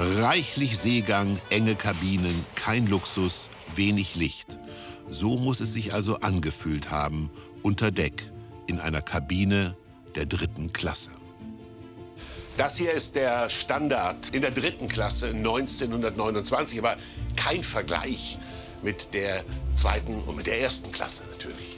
Reichlich Seegang, enge Kabinen, kein Luxus, wenig Licht. So muss es sich also angefühlt haben, unter Deck, in einer Kabine der 3. Klasse. Das hier ist der Standard in der 3. Klasse 1929, aber kein Vergleich mit der 2. und mit der 1. Klasse natürlich.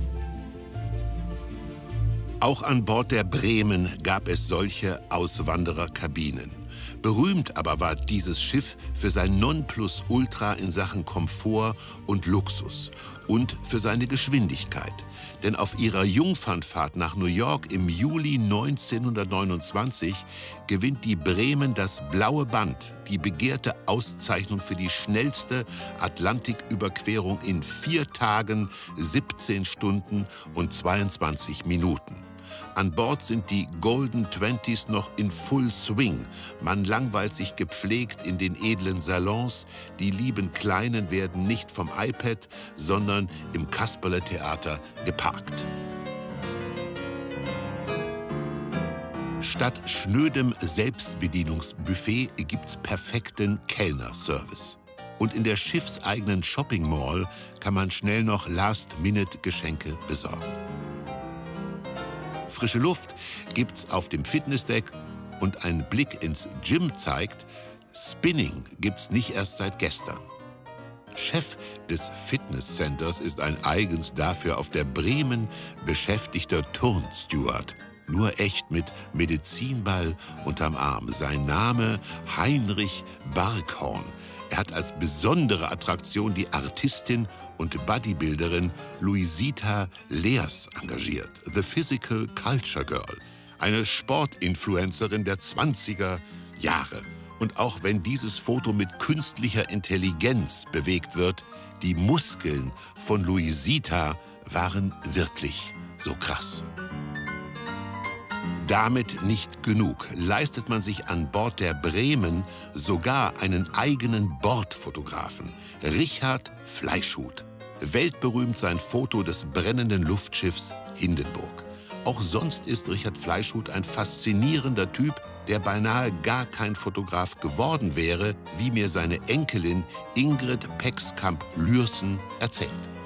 Auch an Bord der Bremen gab es solche Auswandererkabinen. Berühmt aber war dieses Schiff für sein Nonplusultra in Sachen Komfort und Luxus und für seine Geschwindigkeit. Denn auf ihrer Jungfernfahrt nach New York im Juli 1929 gewinnt die Bremen das Blaue Band, die begehrte Auszeichnung für die schnellste Atlantiküberquerung in 4 Tagen, 17 Stunden und 22 Minuten. An Bord sind die Golden Twenties noch in Full Swing. Man langweilt sich gepflegt in den edlen Salons. Die lieben Kleinen werden nicht vom iPad, sondern im Kasperle-Theater geparkt. Statt schnödem Selbstbedienungsbuffet gibt's perfekten Kellnerservice. Und in der schiffseigenen Shopping Mall kann man schnell noch Last-Minute-Geschenke besorgen. Frische Luft gibt's auf dem Fitnessdeck und ein Blick ins Gym zeigt, Spinning gibt's nicht erst seit gestern. Chef des Fitnesscenters ist ein eigens dafür auf der Bremen beschäftigter Turnsteward. Nur echt mit Medizinball unterm Arm. Sein Name Heinrich Barkhorn. Er hat als besondere Attraktion die Artistin und Bodybuilderin Luisita Leers engagiert. The Physical Culture Girl. Eine Sportinfluencerin der 20er Jahre. Und auch wenn dieses Foto mit künstlicher Intelligenz bewegt wird, die Muskeln von Luisita waren wirklich so krass. Damit nicht genug. Leistet man sich an Bord der Bremen sogar einen eigenen Bordfotografen, Richard Fleischhut. Weltberühmt sein Foto des brennenden Luftschiffs Hindenburg. Auch sonst ist Richard Fleischhut ein faszinierender Typ, der beinahe gar kein Fotograf geworden wäre, wie mir seine Enkelin Ingrid Pexkamp-Lürsen erzählt.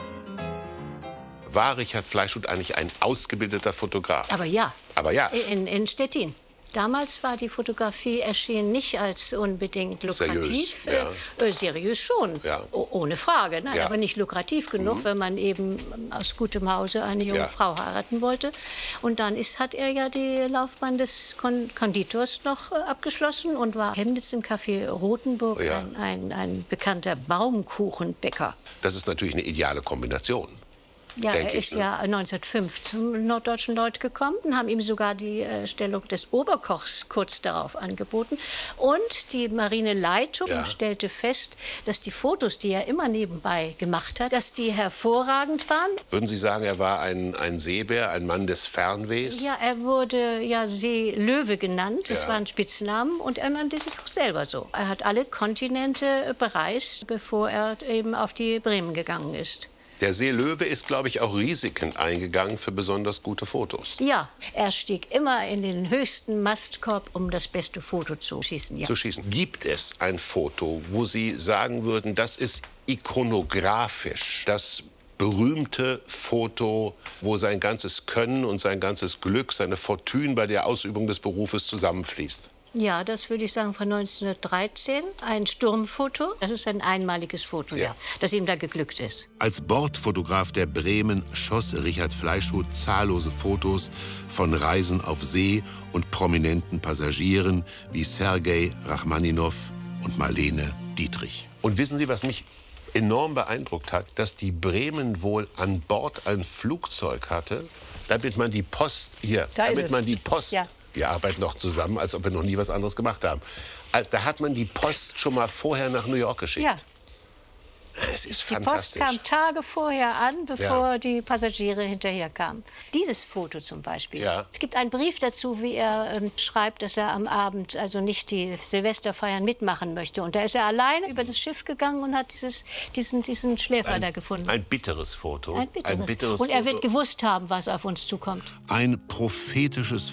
War Richard Fleischhut eigentlich ein ausgebildeter Fotograf? Aber ja. Aber ja. In Stettin. Damals war die Fotografie erschienen nicht als unbedingt lukrativ. Seriös, ja. Seriös schon, ja. Ohne Frage. Ne? Ja. Aber nicht lukrativ genug, wenn man eben aus gutem Hause eine junge Frau heiraten wollte. Und dann hat er ja die Laufbahn des Konditors noch abgeschlossen und war Chemnitz im Café Rothenburg ein bekannter Baumkuchenbäcker. Das ist natürlich eine ideale Kombination. Ja, er ist ja 1905 zum Norddeutschen Lloyd gekommen und haben ihm sogar die Stellung des Oberkochs kurz darauf angeboten. Und die Marineleitung stellte fest, dass die Fotos, die er immer nebenbei gemacht hat, dass die hervorragend waren. Würden Sie sagen, er war ein Seebär, ein Mann des Fernwehs? Ja, er wurde ja Seelöwe genannt, das war ein Spitznamen, und er nannte sich auch selber so. Er hat alle Kontinente bereist, bevor er eben auf die Bremen gegangen ist. Der Seelöwe ist, glaube ich, auch Risiken eingegangen für besonders gute Fotos. Ja, er stieg immer in den höchsten Mastkorb, um das beste Foto zu schießen. Ja. Gibt es ein Foto, wo Sie sagen würden, das ist ikonografisch, das berühmte Foto, wo sein ganzes Können und sein ganzes Glück, seine Fortune bei der Ausübung des Berufes zusammenfließt? Ja, das würde ich sagen von 1913. Ein Sturmfoto. Das ist ein einmaliges Foto, das ihm da geglückt ist. Als Bordfotograf der Bremen schoss Richard Fleischhut zahllose Fotos von Reisen auf See und prominenten Passagieren wie Sergei Rachmaninow und Marlene Dietrich. Und wissen Sie, was mich enorm beeindruckt hat? Dass die Bremen wohl an Bord ein Flugzeug hatte, damit man die Post wir arbeiten noch zusammen, als ob wir noch nie was anderes gemacht haben. Da hat man die Post schon mal vorher nach New York geschickt. Ja. Es ist fantastisch. Die Post kam Tage vorher an, bevor die Passagiere hinterher kamen. Dieses Foto zum Beispiel. Ja. Es gibt einen Brief dazu, wie er schreibt, dass er am Abend also nicht die Silvesterfeiern mitmachen möchte. Und da ist er alleine über das Schiff gegangen und hat diesen Schläfer da gefunden. Ein bitteres Foto. Ein bitteres. Und er wird gewusst haben, was auf uns zukommt. Ein prophetisches